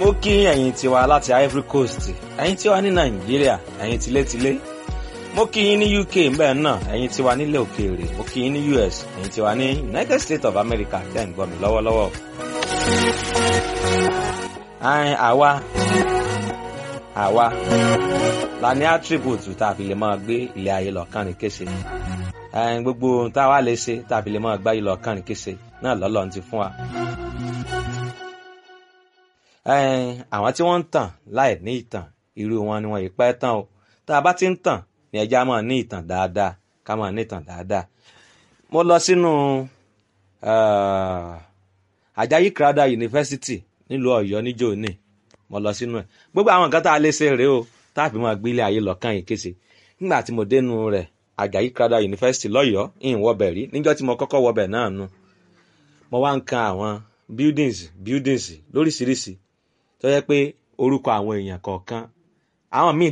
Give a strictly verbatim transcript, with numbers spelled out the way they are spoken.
mo kí ẹ̀yin tiwa láti Ivory Coast, ẹ̀yin tiwa ní Nàìjíríà, ẹ̀yin tilétilé. Mo kí yín ní U K ńbẹ̀ náà, ẹ̀yin tiwa nílẹ̀ òkèèrè. Mo kí yín ní U S, ẹ̀yin tiwa ní United States of America tẹ́ ń gbọ́ mi lọ́wọ́lọ́wọ́. Àìn àwa àwa la ní attribute tá a fi lè máa gbé ilé ayé lọ kánrin kése. Àìn gbogbo ohun tá a wá lè ṣe tá a fi lè máa gbá ilé lọ kánrin kése náà lọ́lọ́run ti fún wa. Ẹ̀n àwọn tí wọ́n ń tàn láì ní ìtàn irú wọn ni wọ́n yìí pẹ́ tán o. Tá a bá ti ń tàn ní ẹja máa ní ìtàn dáadáa ká máa ní ìtàn dáadáa. Mo lọ sínú uh, Àjàyí Crowther University nílùú Ọ̀yọ́ níjọ́ òní. Mo lọ sínú ẹ̀. Gbogbo àwọn nǹkan tá a lè ṣe rèé o tá a fi máa gbé ilé ayé lọ kán yìí kése. Nígbà tí mo dénú rẹ̀ Àjàyí Crowther University lọ́yọ̀ọ́ ìhìn wọbẹ̀ rí níjọ́ tí mo kọ́kọ́ wọbẹ̀ náà nu. Mo wá ń kan àwọn buildings buildings lóríṣiríṣi tó yẹ pé orúkọ àwọn èèyàn kọ̀ọ̀kan àwọn míì